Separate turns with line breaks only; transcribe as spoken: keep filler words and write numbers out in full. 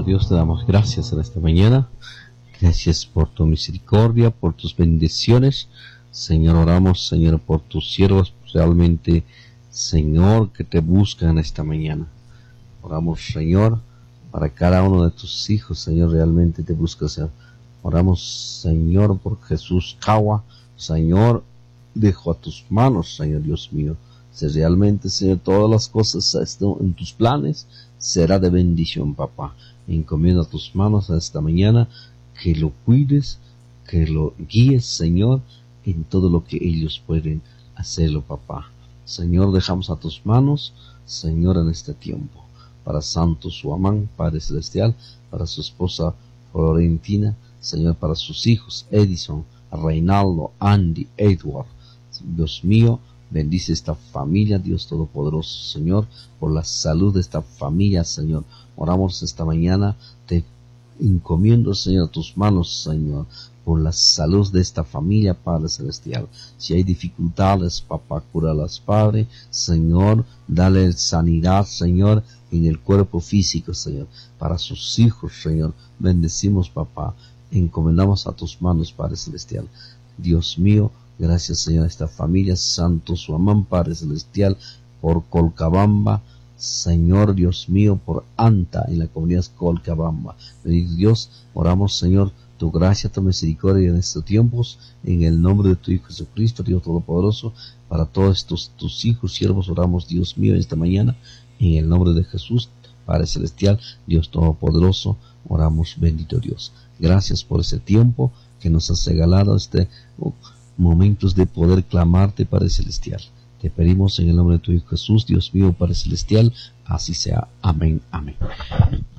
Dios, te damos gracias en esta mañana. Gracias por tu misericordia, por tus bendiciones. Señor, oramos, Señor, por tus siervos, realmente, Señor, que te buscan en esta mañana. Oramos, Señor, para cada uno de tus hijos, Señor, realmente te busca, Señor. Oramos, Señor, por Jesús Cagua, Señor, dejo a tus manos, Señor Dios mío. Si realmente, Señor, todas las cosas están en tus planes, será de bendición, papá. Encomiendo a tus manos a esta mañana, que lo cuides, que lo guíes, Señor, en todo lo que ellos pueden hacerlo, papá. Señor, dejamos a tus manos, Señor, en este tiempo. Para Santo Suamán, Padre Celestial, para su esposa Florentina, Señor, para sus hijos, Edison, Reinaldo, Andy, Edward. Dios mío, bendice esta familia, Dios Todopoderoso, Señor, por la salud de esta familia, Señor. Oramos esta mañana, te encomiendo, Señor, a tus manos, Señor, por la salud de esta familia, Padre Celestial. Si hay dificultades, papá, cúralas, Padre. Señor, dale sanidad, Señor, en el cuerpo físico, Señor. Para sus hijos, Señor, bendecimos, papá. Encomendamos a tus manos, Padre Celestial. Dios mío, gracias, Señor, a esta familia, Santo Suamán, Padre Celestial, por Colcabamba, Señor Dios mío, por Anta, en la comunidad Colcabamba. Bendito Dios, oramos, Señor, tu gracia, tu misericordia en estos tiempos, en el nombre de tu Hijo Jesucristo, Dios Todopoderoso, para todos estos, tus hijos, siervos, oramos, Dios mío, esta mañana, en el nombre de Jesús, Padre Celestial, Dios Todopoderoso, oramos, bendito Dios. Gracias por ese tiempo que nos has regalado, este oh, momentos de poder clamarte, Padre Celestial. Te pedimos en el nombre de tu Hijo Jesús, Dios mío, Padre Celestial, así sea. Amén, amén.